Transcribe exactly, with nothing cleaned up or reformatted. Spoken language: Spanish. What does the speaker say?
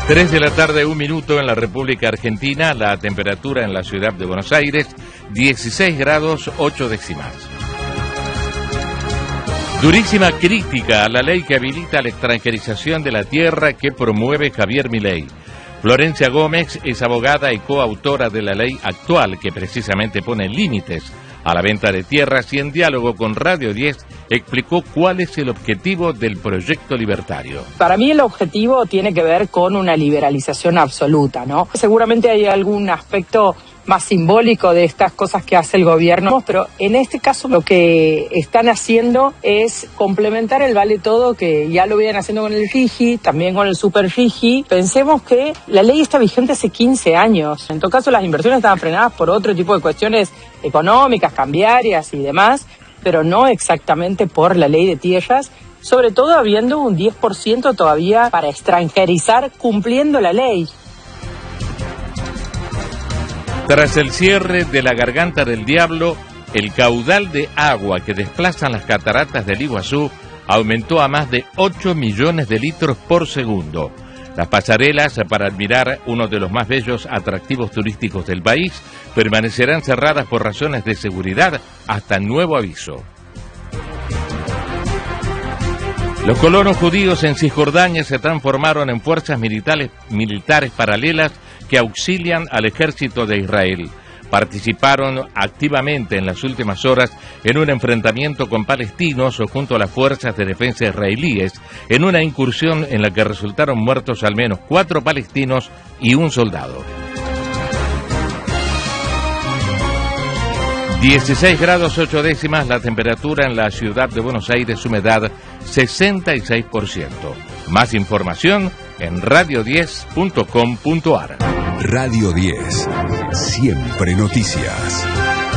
tres de la tarde, un minuto en la República Argentina, la temperatura en la ciudad de Buenos Aires, dieciséis grados, ocho décimas. Durísima crítica a la ley que habilita la extranjerización de la tierra que promueve Javier Milei. Florencia Gómez es abogada y coautora de la ley actual que precisamente pone límites a la venta de tierras y en diálogo con Radio diez explicó cuál es el objetivo del proyecto libertario. Para mí el objetivo tiene que ver con una liberalización absoluta, ¿no? Seguramente hay algún aspecto más simbólico de estas cosas que hace el gobierno, pero en este caso lo que están haciendo es complementar el vale todo, que ya lo vienen haciendo con el FIGI, también con el Super FIGI. Pensemos que la ley está vigente hace quince años. En todo caso, las inversiones estaban frenadas por otro tipo de cuestiones económicas, cambiarias y demás, pero no exactamente por la ley de tierras, sobre todo habiendo un diez por ciento todavía para extranjerizar cumpliendo la ley. Tras el cierre de la Garganta del Diablo, el caudal de agua que desplazan las cataratas del Iguazú aumentó a más de ocho millones de litros por segundo. Las pasarelas para admirar uno de los más bellos atractivos turísticos del país permanecerán cerradas por razones de seguridad hasta nuevo aviso. Los colonos judíos en Cisjordania se transformaron en fuerzas militares, militares paralelas que auxilian al ejército de Israel. Participaron activamente en las últimas horas en un enfrentamiento con palestinos o junto a las fuerzas de defensa israelíes, en una incursión en la que resultaron muertos al menos cuatro palestinos y un soldado. dieciséis grados ocho décimas la temperatura en la ciudad de Buenos Aires, humedad sesenta y seis por ciento. Más información en radio diez punto com punto ar. Radio diez, siempre noticias.